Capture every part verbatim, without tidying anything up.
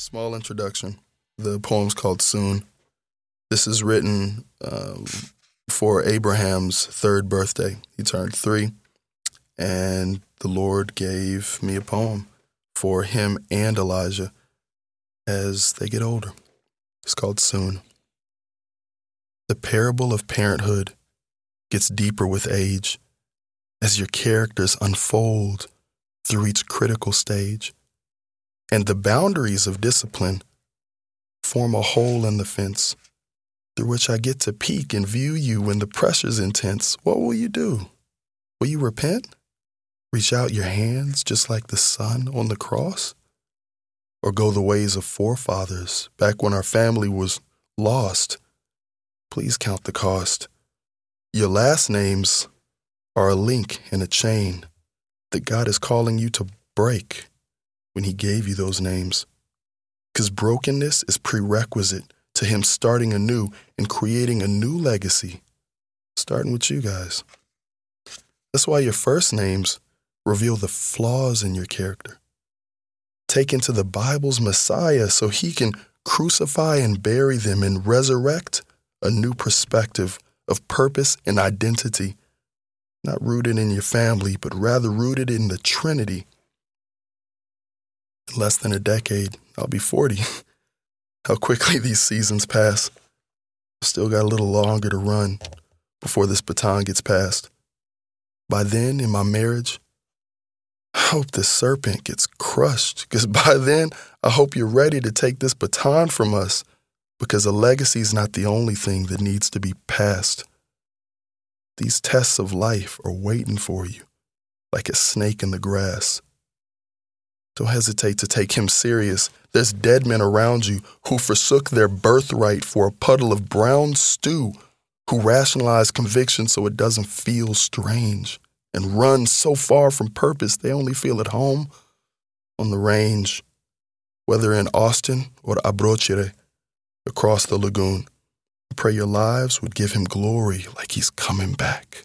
Small introduction. The poem's called Soon. This is written um, for Abraham's third birthday. He turned three, and the Lord gave me a poem for him and Elijah as they get older. It's called Soon. The parable of parenthood gets deeper with age as your characters unfold through each critical stage, and the boundaries of discipline form a hole in the fence through which I get to peek and view you when the pressure's intense. What will you do? Will you repent? Reach out your hands just like the Son on the cross? Or go the ways of forefathers back when our family was lost? Please count the cost. Your last names are a link in a chain that God is calling you to break when he gave you those names. Because brokenness is prerequisite to him starting anew and creating a new legacy, starting with you guys. That's why your first names reveal the flaws in your character. Taken to the Bible's Messiah so he can crucify and bury them and resurrect a new perspective of purpose and identity, not rooted in your family, but rather rooted in the Trinity. In less than a decade, I'll be forty. How quickly these seasons pass. I've still got a little longer to run before this baton gets passed. By then, in my marriage, I hope this serpent gets crushed, because by then, I hope you're ready to take this baton from us, because a legacy is not the only thing that needs to be passed. These tests of life are waiting for you, like a snake in the grass. Don't hesitate to take him serious. There's dead men around you who forsook their birthright for a puddle of brown stew, who rationalize conviction so it doesn't feel strange, and run so far from purpose they only feel at home on the range, whether in Austin or Abrochire, across the lagoon. I pray your lives would give him glory like he's coming back.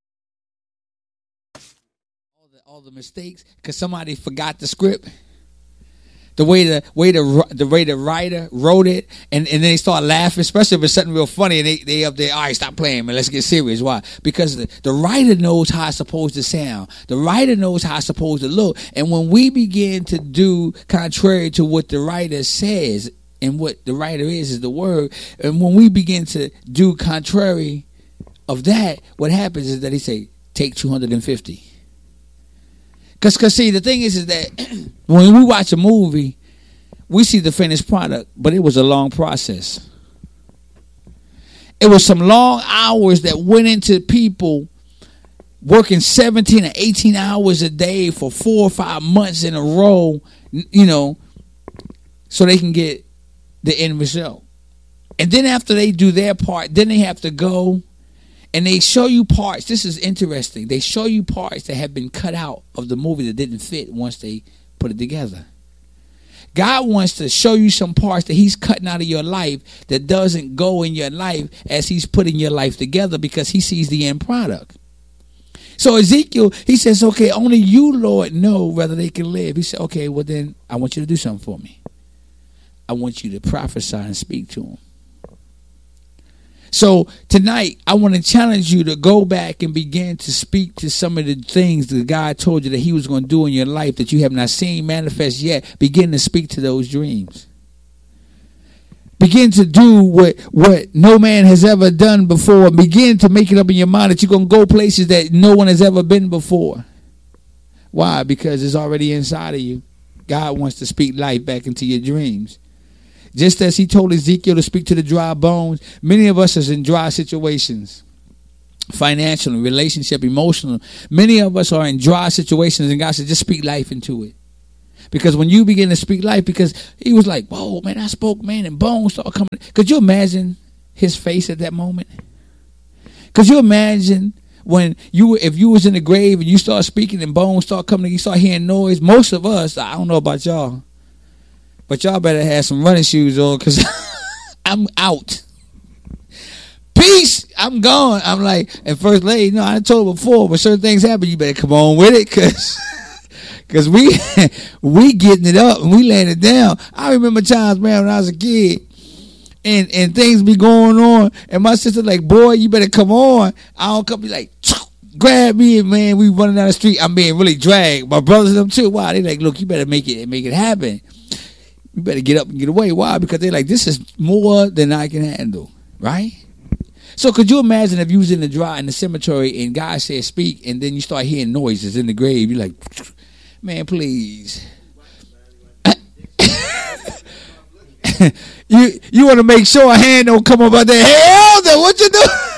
All the, all the mistakes because somebody forgot the script. The way the way the the way the writer wrote it, and, and then they start laughing, especially if it's something real funny, and they, they up there, all right, stop playing, man, let's get serious. Why? Because the, the writer knows how it's supposed to sound. The writer knows how it's supposed to look. And when we begin to do contrary to what the writer says, and what the writer is, is the word, and when we begin to do contrary of that, what happens is that he say, take two hundred fifty. Because, cause see, the thing is, is that when we watch a movie, we see the finished product, but it was a long process. It was some long hours that went into people working seventeen or eighteen hours a day for four or five months in a row, you know, so they can get the end result. And then after they do their part, then they have to go and they show you parts. This is interesting. They show you parts that have been cut out of the movie that didn't fit once they put it together. God wants to show you some parts that he's cutting out of your life that doesn't go in your life as he's putting your life together, because he sees the end product. So Ezekiel, he says, okay, only you, Lord, know whether they can live. He said, okay, well then I want you to do something for me. I want you to prophesy and speak to them. So tonight, I want to challenge you to go back and begin to speak to some of the things that God told you that he was going to do in your life that you have not seen manifest yet. Begin to speak to those dreams. Begin to do what, what no man has ever done before. Begin to make it up in your mind that you're going to go places that no one has ever been before. Why? Because it's already inside of you. God wants to speak life back into your dreams. Just as he told Ezekiel to speak to the dry bones, many of us are in dry situations, financial, relationship, emotional. Many of us are in dry situations, and God said, just speak life into it. Because when you begin to speak life, because he was like, whoa, man, I spoke, man, and bones start coming. Could you imagine his face at that moment? Could you imagine when you, if you was in the grave and you start speaking and bones start coming, you start hearing noise? Most of us, I don't know about y'all, but y'all better have some running shoes on, because I'm out. Peace, I'm gone. I'm like, and First Lady, you know, I told her before, when certain things happen, you better come on with it, because Cause we we getting it up and we laying it down. I remember times, man, when I was a kid, and and things be going on, and my sister like, boy, you better come on. I don't come, be like, grab me, and man, we running down the street. I'm being really dragged. My brothers and them too. Why? They like, look, you better make it make it happen. You better get up and get away. Why? Because they're like, this is more than I can handle, right? So could you imagine if you was in the dry in the cemetery and God said speak, and then you start hearing noises in the grave? You're like, man, please. you you want to make sure a hand don't come up out there. Hey, elder, what you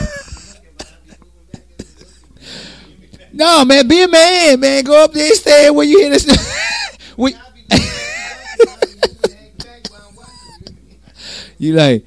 do? No, man, be a man, man. Go up there and stay where you hear this. when, you like,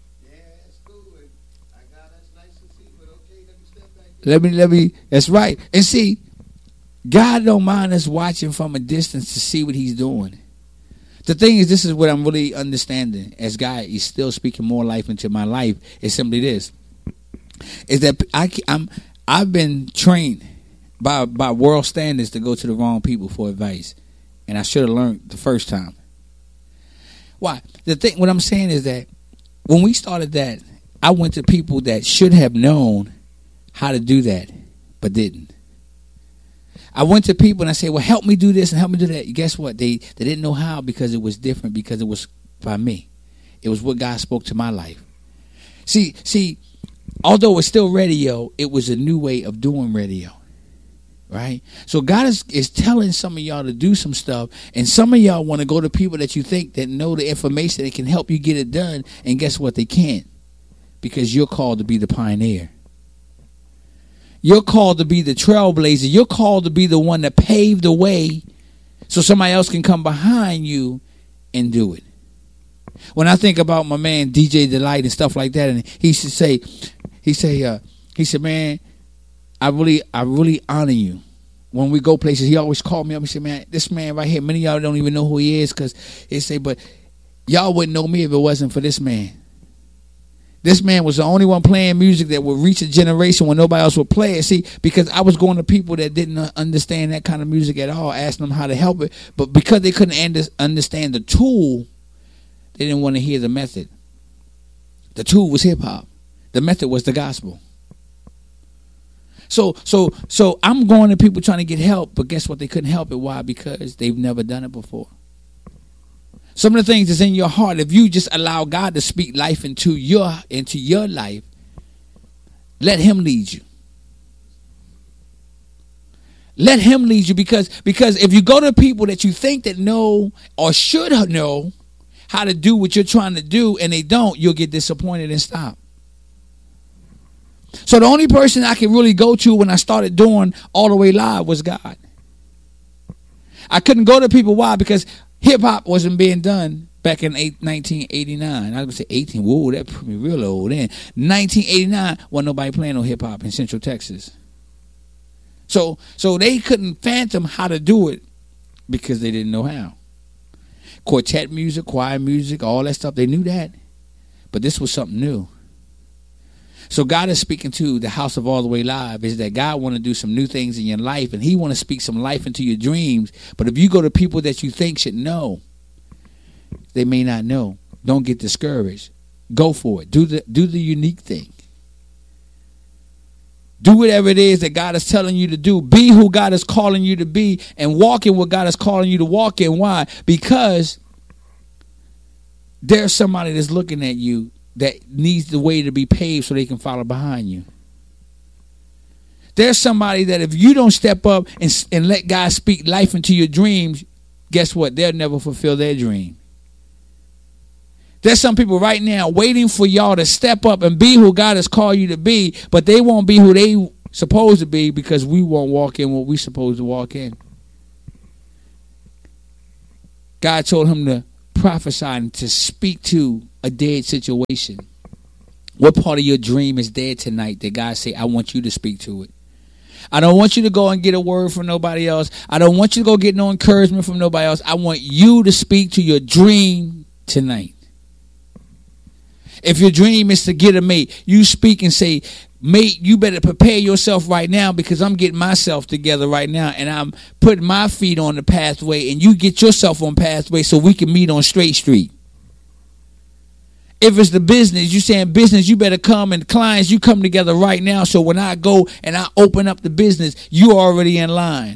let me, let me, that's right. And see, God don't mind us watching from a distance to see what he's doing. The thing is, this is what I'm really understanding as God is still speaking more life into my life. It's simply this, is that I, I'm, I've been trained by, by world standards to go to the wrong people for advice. And I should have learned the first time. Why? The thing, what I'm saying is that when we started that, I went to people that should have known how to do that, but didn't. I went to people and I said, well, help me do this and help me do that. Guess what? They they didn't know how because it was different, because it was by me. It was what God spoke to my life. See, see, although it's still radio, it was a new way of doing radio. Right? So God is, is telling some of y'all to do some stuff, and some of y'all want to go to people that you think that know the information that can help you get it done, and guess what? They can't, because you're called to be the pioneer. You're called to be the trailblazer. You're called to be the one that paved the way so somebody else can come behind you and do it. When I think about my man D J Delight and stuff like that, and he should say, he say, uh, he said, man, I really, I really honor you. When we go places, he always called me up and said, man, this man right here, many of y'all don't even know who he is, because he say, but y'all wouldn't know me if it wasn't for this man. This man was the only one playing music that would reach a generation when nobody else would play it. See, because I was going to people that didn't understand that kind of music at all, asking them how to help it. But because they couldn't understand the tool, they didn't want to hear the method. The tool was hip-hop. The method was the gospel. So, so, so I'm going to people trying to get help, but guess what? They couldn't help it. Why? Because they've never done it before. Some of the things that's in your heart, if you just allow God to speak life into your into your life, let him lead you. Let him lead you, because because if you go to people that you think that know or should know how to do what you're trying to do and they don't, you'll get disappointed and stop. So the only person I could really go to when I started doing All the Way Live was God. I couldn't go to people. Why? Because hip-hop wasn't being done back in nineteen eighty-nine. I was going to say eighteen. Whoa, that put me real old then. nineteen eighty-nine, wasn't nobody playing no hip-hop in Central Texas. So, so they couldn't fathom how to do it because they didn't know how. Quartet music, choir music, all that stuff, they knew that. But this was something new. So God is speaking to the House of All the Way Live, is that God want to do some new things in your life, and he want to speak some life into your dreams. But if you go to people that you think should know, they may not know. Don't get discouraged. Go for it. Do the do the unique thing. Do whatever it is that God is telling you to do. Be who God is calling you to be, and walk in what God is calling you to walk in. Why? Because there's somebody that's looking at you that needs the way to be paved so they can follow behind you. There's somebody that if you don't step up and, and let God speak life into your dreams, guess what? They'll never fulfill their dream. There's some people right now waiting for y'all to step up and be who God has called you to be, but they won't be who they supposed to be because we won't walk in what we supposed to walk in. God told him to prophesy and to speak to a dead situation. What part of your dream is dead tonight that God say, I want you to speak to it? I don't want you to go and get a word from nobody else. I don't want you to go get no encouragement from nobody else. I want you to speak to your dream tonight. If your dream is to get a mate, you speak and say, mate, you better prepare yourself right now, because I'm getting myself together right now, and I'm putting my feet on the pathway, and you get yourself on pathway so we can meet on straight street. If it's the business, you saying business, you better come, and clients, you come together right now, so when I go and I open up the business, you already in line.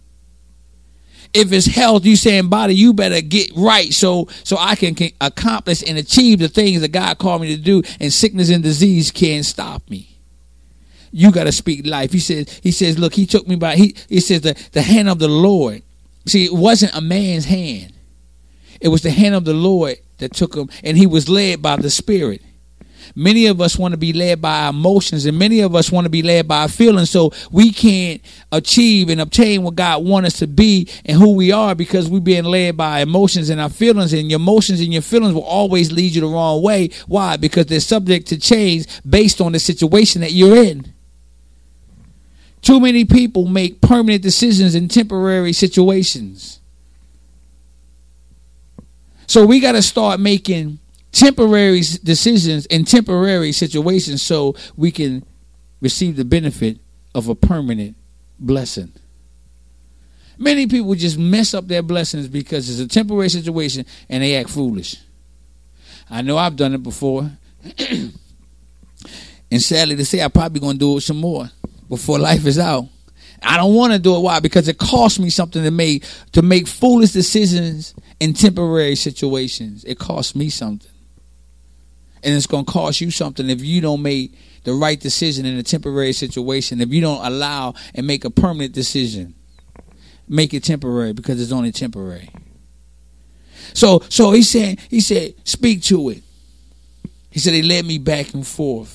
If it's health, you saying body, you better get right so so I can, can accomplish and achieve the things that God called me to do, and sickness and disease can't stop me. You got to speak life. He says, he says, look, he took me by, he, he says the, the hand of the Lord. See, it wasn't a man's hand. It was the hand of the Lord that took him, and he was led by the Spirit. Many of us want to be led by our emotions, and many of us want to be led by our feelings, so we can't achieve and obtain what God wants us to be and who we are, because we're being led by our emotions and our feelings, and your emotions and your feelings will always lead you the wrong way. Why? Because they're subject to change based on the situation that you're in. Too many people make permanent decisions in temporary situations. So we got to start making temporary decisions in temporary situations so we can receive the benefit of a permanent blessing. Many people just mess up their blessings because it's a temporary situation and they act foolish. I know I've done it before. And sadly to say, I'm probably going to do it some more before life is out. I don't want to do it. Why? Because it costs me something to make to make foolish decisions in temporary situations. It costs me something. And it's going to cost you something if you don't make the right decision in a temporary situation. If you don't allow and make a permanent decision, make it temporary, because it's only temporary. So, so he said, he said, speak to it. He said, he led me back and forth.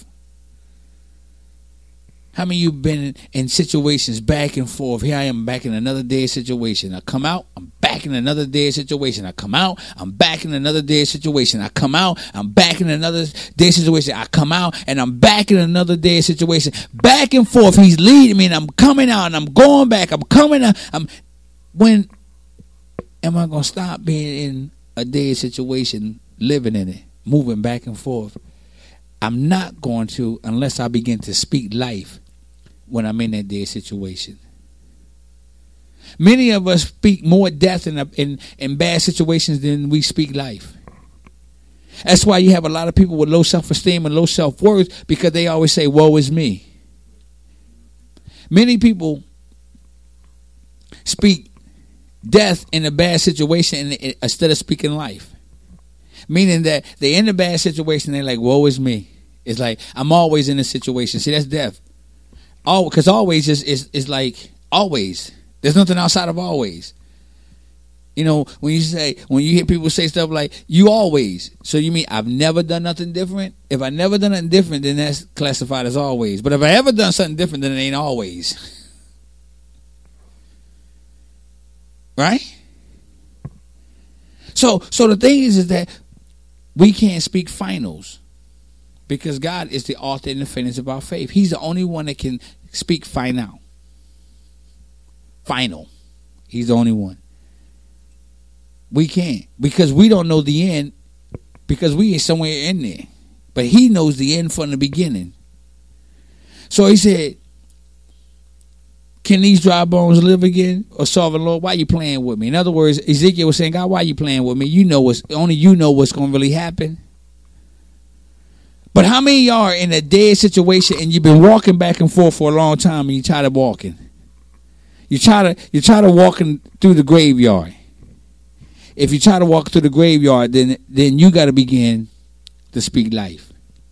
How many of you been in situations back and forth? Here I am back in another dead situation. I come out, I'm back in another dead situation. I come out, I'm back in another dead situation. I come out, I'm back in another dead situation. I come out, and I'm back in another dead situation. Back and forth. He's leading me, and I'm coming out, and I'm going back. I'm coming out. I'm, when am I going to stop being in a dead situation, living in it, moving back and forth? I'm not going to, unless I begin to speak life when I'm in that dead situation. Many of us speak more death in, a, in in bad situations than we speak life. That's why you have a lot of people with low self-esteem and low self-worth, because they always say, woe is me. Many people speak death in a bad situation instead of speaking life. Meaning that they're in a bad situation, they're like, woe is me. It's like, I'm always in a situation. See, that's death. All, because always is, is, is like always. There's nothing outside of always. You know, when you say, when you hear people say stuff like, you always. So you mean I've never done nothing different? If I never done nothing different, then that's classified as always. But if I ever done something different, then it ain't always. Right? So, so the thing is, is that we can't speak finals, because God is the author and the finisher of our faith. He's the only one that can speak final. Final. He's the only one. We can't, because we don't know the end, because we ain't somewhere in there. But he knows the end from the beginning. So he said, can these dry bones live again? Or sovereign Lord, why are you playing with me? In other words, Ezekiel was saying, God, why are you playing with me? You know what's, only you know what's going to really happen. But how many of y'all are in a dead situation and you've been walking back and forth for a long time, and you tired of walking? You try to you try to walking through the graveyard. If you try to walk through the graveyard, then then you got to begin to speak life.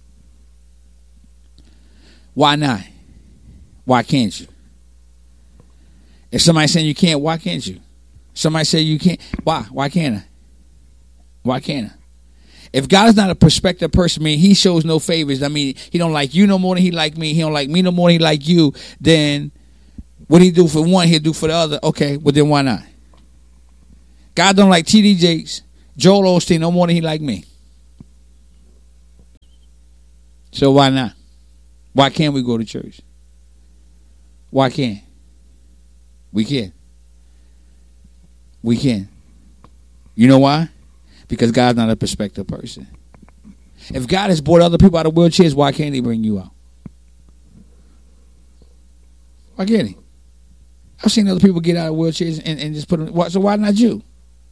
Why not? Why can't you? If somebody's saying you can't, why can't you? Somebody say you can't. Why? Why can't I? Why can't I? If God is not a prospective person, I mean, he shows no favors. I mean, he don't like you no more than he like me. He don't like me no more than he like you. Then what he do for one, he'll do for the other. Okay, well then why not? God don't like T D Jakes, Joel Osteen no more than he like me. So why not? Why can't we go to church? Why can't? We can. We can. You know why? Because God's not a prospective person. If God has brought other people out of wheelchairs, why can't he bring you out? Why can't he? I've seen other people get out of wheelchairs and, and just put them. So why not you?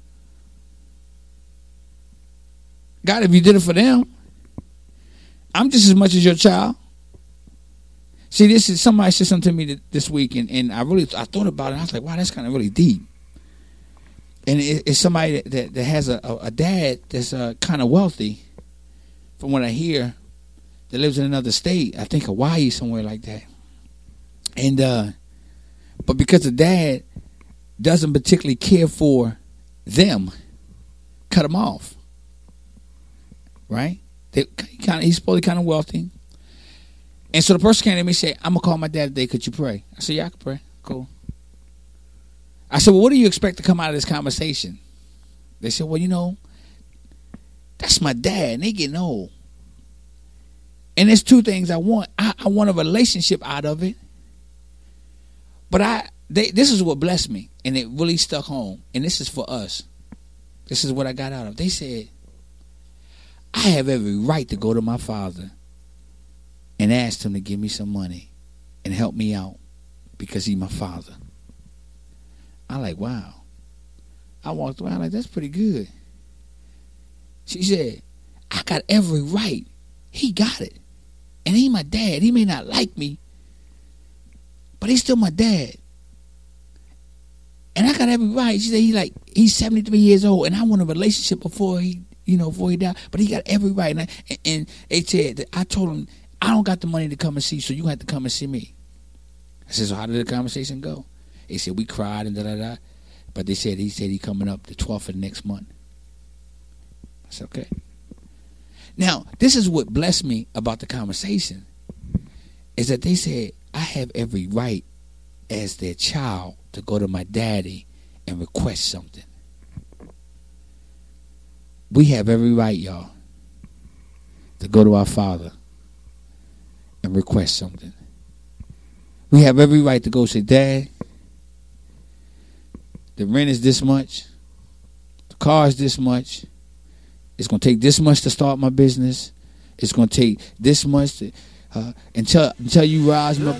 God, if you did it for them, I'm just as much as your child. See, this is somebody said something to me this week, and, and I really I thought about it. And I was like, wow, that's kind of really deep. And it, it's somebody that, that, that has a, a, a dad that's uh, kind of wealthy, from what I hear, that lives in another state. I think Hawaii, somewhere like that. And uh, but because the dad doesn't particularly care for them, cut them off. Right? They kind of he's supposed to be kind of wealthy. And so the person came to me and said, I'm going to call my dad today. Could you pray? I said, yeah, I can pray. Cool. I said, well, what do you expect to come out of this conversation? They said, well, you know, that's my dad, and they getting old. And there's two things I want. I, I want a relationship out of it. But I, they, this is what blessed me, and it really stuck home. And this is for us. This is what I got out of it. They said, I have every right to go to my father and asked him to give me some money and help me out because he's my father. I like, wow. I walked around like, that's pretty good. She said, I got every right. He got it. And he my dad. He may not like me, but he's still my dad. And I got every right. She said, he like, he's seventy-three years old, and I want a relationship before he, you know, before he died. But he got every right. And, I, and, and they said, that I told him, I don't got the money to come and see you, so you have to come and see me. I said, so how did the conversation go? They said, we cried and da-da-da. But they said, he said he coming up the twelfth of next month. I said, okay. Now, this is what blessed me about the conversation, is that they said, I have every right as their child to go to my daddy and request something. We have every right, y'all, to go to our father and request something. We have every right to go say, Dad, the rent is this much, the car is this much, it's going to take this much to start my business, it's going to take this much to, uh, until until you rise me up